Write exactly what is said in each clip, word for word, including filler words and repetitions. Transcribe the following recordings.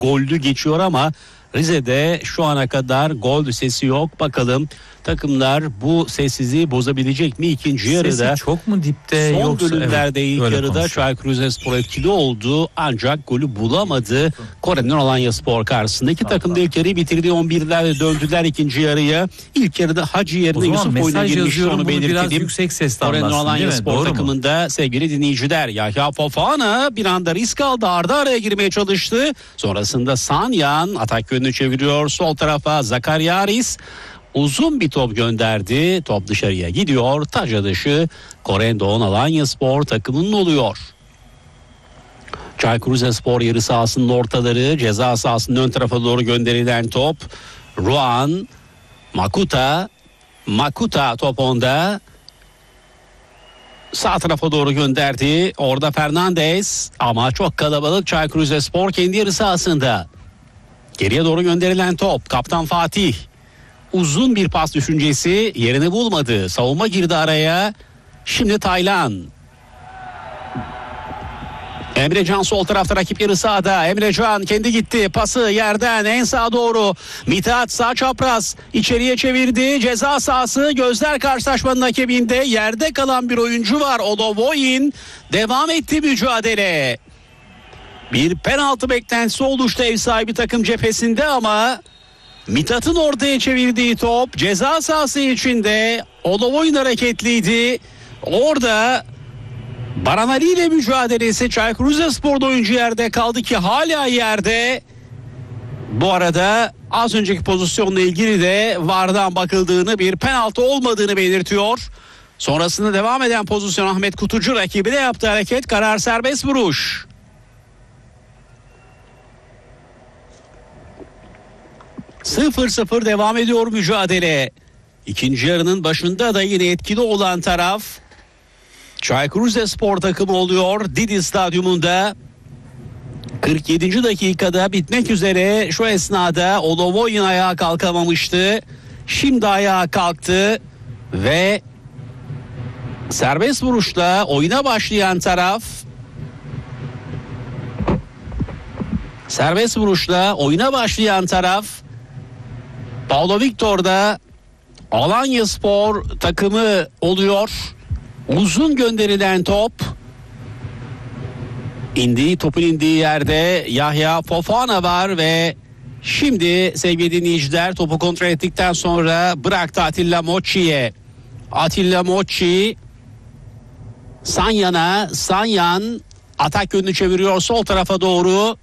gollü geçiyor ama Rize'de şu ana kadar gol sesi yok. Bakalım takımlar bu sessizliği bozabilecek mi ikinci yarıda? Sesi çok mu dipte son yoksa? bölümlerde Evet, ilk yarıda konuşalım. Çaykur Rizespor etkili oldu ancak golü bulamadı. Kore'nin Alanyaspor karşısında iki takım da ilk yarıyı bitirdi. on birlerle döndüler ikinci yarıya. İlk yarıda Hacı yerine Yusuf oyuna girmişti, onu belirtelim. Biraz yüksek sesle Kore'nin anlatsın, değil mi? Alanyaspor Doğru mu? takımında sevgili dinleyiciler, Yahya Fofana bir anda risk aldı, ardı araya girmeye çalıştı. Sonrasında Sanyan atak yönünü çeviriyor sol tarafa. Zakaryaris uzun bir top gönderdi. Top dışarıya gidiyor. Taca dışı Kore'nin Alanyaspor takımının oluyor. Çaykur Rizespor yarı sahasının ortaları, ceza sahasının ön tarafa doğru gönderilen top. Ruan, Makuta, Makuta top onda. Sağ tarafa doğru gönderdi. Orada Fernandez ama çok kalabalık Çaykur Rizespor kendi yarı sahasında. Geriye doğru gönderilen top. Kaptan Fatih. Uzun bir pas düşüncesi yerini bulmadı. Savunma girdi araya. Şimdi Taylan. Emrecan sol tarafta, rakip yarı sahada. Emrecan kendi gitti. Pası yerden en sağa doğru. Mithat sağ çapraz. İçeriye çevirdi. Ceza sahası. Gözler karşılaşmanın hakeminde. Yerde kalan bir oyuncu var. Olovoyin. Devam etti mücadele. Bir penaltı beklentisi oluştu ev sahibi takım cephesinde ama Mithat'ın ortaya çevirdiği top ceza sahası içinde. Olovoyin hareketliydi. Orada Baranali ile mücadelesi, Çaykur Rizespor'da oyuncu yerde kaldı ki hala yerde. Bu arada az önceki pozisyonla ilgili de V A R'dan bakıldığını, bir penaltı olmadığını belirtiyor. Sonrasında devam eden pozisyon, Ahmet Kutucu rakibine yaptığı hareket, karar serbest vuruş. sıfır sıfır devam ediyor mücadele. İkinci yarının başında da yine etkili olan taraf Çaykur Rizespor takımı oluyor. Didi Stadyumunda kırk yedinci dakikada bitmek üzere. Şu esnada Olovoyin ayağa kalkamamıştı. Şimdi ayağa kalktı ve serbest vuruşla oyuna başlayan taraf serbest vuruşla oyuna başlayan taraf Paulo Victor'da Alanyaspor takımı oluyor. Uzun gönderilen top. İndiği topun indiği yerde Yahya Fofana var ve şimdi sevgili dinleyiciler topu kontrol ettikten sonra bıraktı Atilla Mochi'ye. Atilla Mochi Sanyan'a, Sanyan atak yönünü çeviriyor sol tarafa doğru.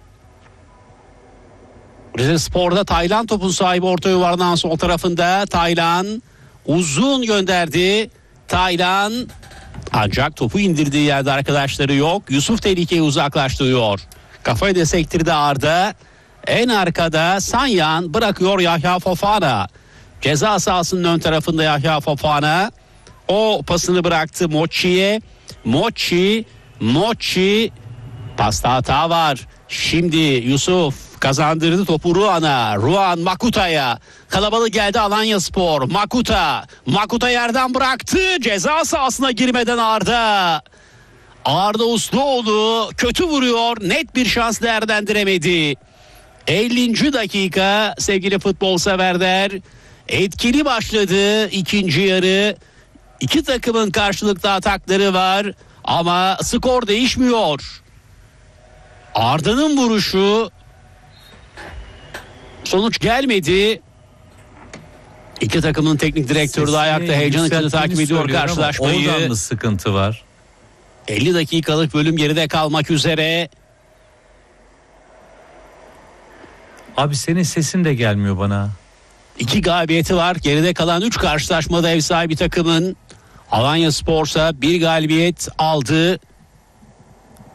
Rizespor'da Taylan topun sahibi, orta yuvarlağın sol tarafında. Taylan uzun gönderdi. Taylan ancak topu indirdiği yerde arkadaşları yok. Yusuf tehlikeyi uzaklaştırıyor. Kafayı da sektirdi Arda. En arkada Sanyan bırakıyor Yahya Fofana. Ceza sahasının ön tarafında Yahya Fofana. O pasını bıraktı Mochi'ye. Mochi, Mochi pasta hata var. Şimdi Yusuf kazandırdı topu Ruan'a. Ruan Makuta'ya. Kalabalık geldi Alanyaspor. Makuta. Makuta yerden bıraktı. Ceza sahasına girmeden Arda. Arda Usluoğlu kötü vuruyor. Net bir şans değerlendiremedi. ellinci dakika sevgili futbol severler. Etkili başladı ikinci yarı. İki takımın karşılıklı atakları var. Ama skor değişmiyor. Arda'nın vuruşu, sonuç gelmedi. İki takımın teknik direktörü de ayakta heyecan içinde takip ediyor karşılaşmayı. Oradan mı sıkıntı var? elli dakikalık bölüm geride kalmak üzere. Abi senin sesin de gelmiyor bana. İki galibiyeti var. Geride kalan üç karşılaşmada ev sahibi takımın. Alanyaspor'sa bir galibiyet aldı.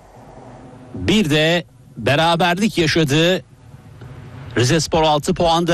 Bir de beraberlik yaşadı. Rizespor altı puanda.